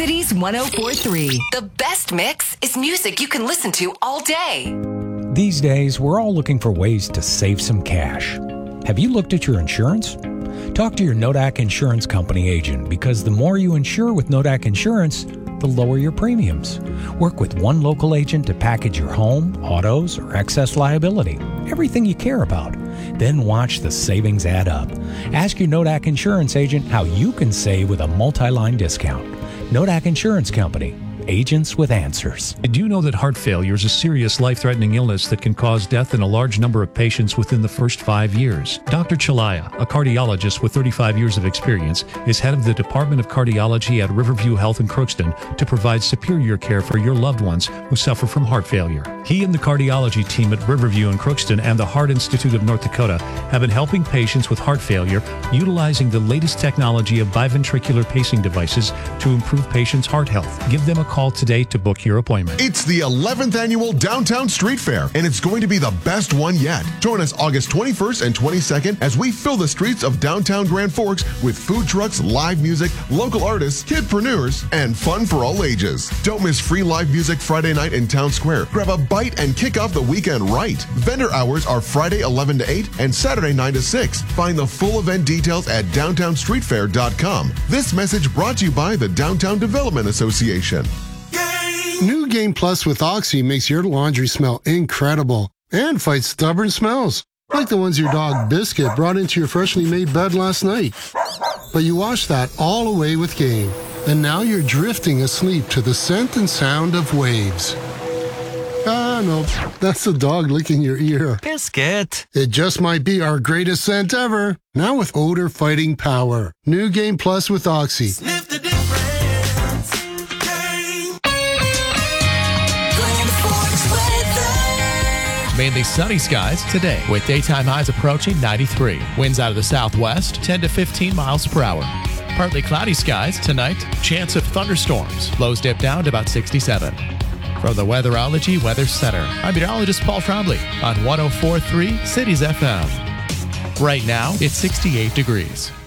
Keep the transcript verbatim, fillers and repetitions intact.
Cities one oh four point three. The best mix is music you can listen to all day. These days, we're all looking for ways to save some cash. Have you looked at your insurance? Talk to your Nodak Insurance Company agent, because the more you insure with Nodak Insurance, the lower your premiums. Work with one local agent to package your home, autos, or excess liability, everything you care about. Then watch the savings add up. Ask your Nodak Insurance agent how you can save with a multi-line discount. Nodak Insurance Company. Agents with answers. Did you know that heart failure is a serious life-threatening illness that can cause death in a large number of patients within the first five years? Doctor Chalaya, a cardiologist with thirty-five years of experience, is head of the Department of Cardiology at Riverview Health in Crookston to provide superior care for your loved ones who suffer from heart failure. He and the cardiology team at Riverview in Crookston and the Heart Institute of North Dakota have been helping patients with heart failure utilizing the latest technology of biventricular pacing devices to improve patients' heart health. Give them a call today to book your appointment. It's the eleventh annual Downtown Street Fair, and it's going to be the best one yet. Join us August twenty-first and twenty-second as we fill the streets of downtown Grand Forks with food trucks, live music, local artists, kidpreneurs, and fun for all ages. Don't miss free live music Friday night in Town Square. Grab a bite and kick off the weekend right. Vendor hours are Friday eleven to eight and Saturday nine to six. Find the full event details at downtown street fair dot com. This message brought to you by the Downtown Development Association. New Game Plus with Oxy makes your laundry smell incredible and fights stubborn smells, like the ones your dog Biscuit brought into your freshly made bed last night. But you washed that all away with Game, and now you're drifting asleep to the scent and sound of waves. Ah, no, that's the dog licking your ear. Biscuit. It just might be our greatest scent ever, now with odor-fighting power. New Game Plus with Oxy. Sniff the difference. Mainly sunny skies today, with daytime highs approaching ninety-three. Winds out of the southwest, ten to fifteen miles per hour. Partly cloudy skies tonight, chance of thunderstorms. Lows dip down to about sixty-seven. From the Weatherology Weather Center, I'm meteorologist Paul Trombley on one oh four point three Cities F M. Right now, it's sixty-eight degrees.